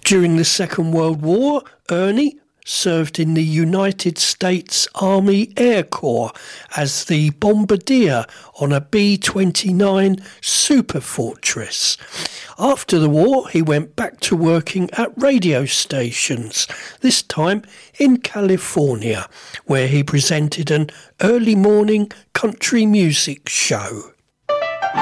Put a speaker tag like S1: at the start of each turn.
S1: During the Second World War, Ernie served in the United States Army Air Corps as the bombardier on a B-29 Superfortress. After the war, he went back to working at radio stations, this time in California, where he presented an early morning country music show.